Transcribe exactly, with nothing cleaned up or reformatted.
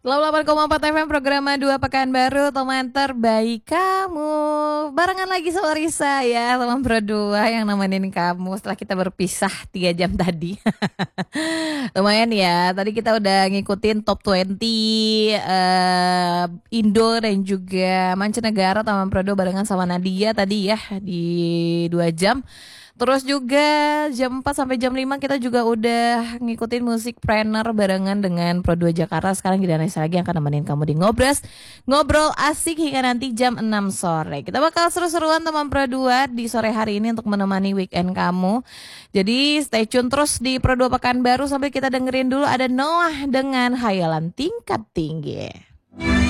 delapan koma empat F M program dua Pekanbaru, teman terbaik kamu. Barengan lagi sama Risa ya, teman Pro dua yang nemenin kamu setelah kita berpisah tiga jam tadi. Lumayan ya, tadi kita udah ngikutin top dua puluh uh, Indo dan juga mancanegara teman Pro dua barengan sama Nadia tadi ya di dua jam. Terus juga jam empat sampai jam lima kita juga udah ngikutin musik planner barengan dengan Pro dua Jakarta. Sekarang kita Nesa lagi yang akan nemenin kamu di Ngobras. Ngobrol asik hingga nanti jam enam sore. Kita bakal seru-seruan teman Pro dua di sore hari ini untuk menemani weekend kamu. Jadi stay tune terus di Pro dua Pekanbaru sampai kita dengerin dulu ada Noah dengan Hayalan Tingkat Tinggi.